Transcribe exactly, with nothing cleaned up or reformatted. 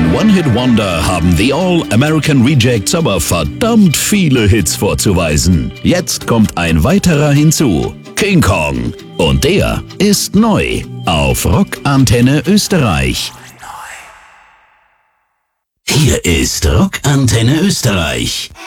Ein One-Hit-Wonder haben The All-American Rejects aber verdammt viele Hits vorzuweisen. Jetzt kommt ein weiterer hinzu. King Kong. Und der ist neu auf Rockantenne Österreich. Hier ist Rockantenne Österreich.